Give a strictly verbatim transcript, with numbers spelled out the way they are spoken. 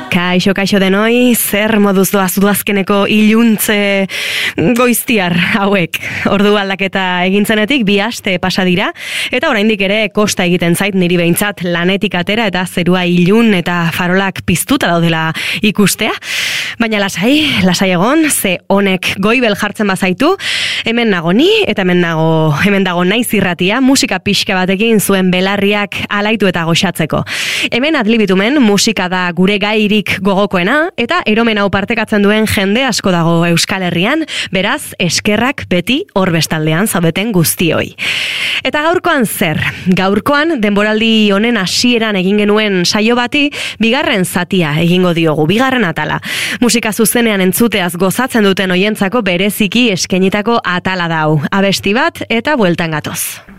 Kaixo, kaixo denoi, zer moduz doaz udazkeneko iluntze goiztiar hauek. Ordu aldaketa egintzenetik bi aste pasa dira, eta oraindik ere kosta egiten zait niri behintzat lanetik atera eta zerua ilun eta farolak piztuta daudela ikustea. Baina lasai, lasai egon, ze honek goibel jartzen bazaitu, hemen nago ni eta hemen nago, hemen dago naiz irratia, musika pixka batekin zuen belarriak alaitu eta goxatzeko. Hemen adlibitumen musika da gure gairik gogokoena, eta eromen hau partekatzen duen jende asko dago Euskal Herrian, beraz, eskerrak beti hor bestaldean zaudeten guztioi. Eta gaurkoan zer? Gaurkoan, denboraldi honen hasieran egin genuen saio bati, bigarren zatia egingo diogu, bigarren atala. Musika zuzenean entzuteaz gozatzen duten hoientzako bereziki eskenitako atala dau. Abesti bat eta bueltan gatoz.